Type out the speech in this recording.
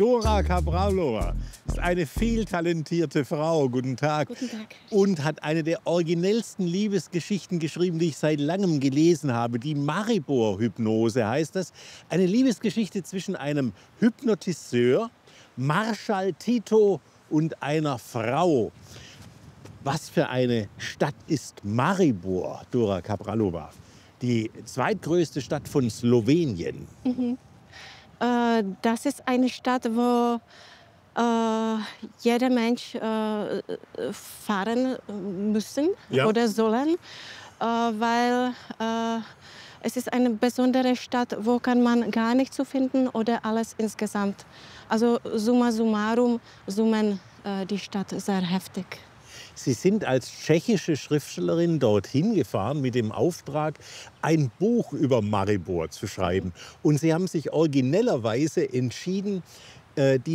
Dora Cabral ist eine vieltalentierte Frau. Guten Tag. Guten Tag. Und hat eine der originellsten Liebesgeschichten geschrieben, die ich seit langem gelesen habe. Die Maribor-Hypnose heißt das. Eine Liebesgeschichte zwischen einem Hypnotiseur, Marschall Tito und einer Frau. Was für eine Stadt ist Maribor, Dora Cabral? Die zweitgrößte Stadt von Slowenien. Das ist eine Stadt, wo jeder Mensch fahren müssen Ja. oder sollen, weil es ist eine besondere Stadt, wo kann man gar nicht zu finden oder alles insgesamt. Also summa summarum summen die Stadt sehr heftig. Sie sind als tschechische Schriftstellerin dorthin gefahren mit dem Auftrag, ein Buch über Maribor zu schreiben. Und Sie haben sich originellerweise entschieden, die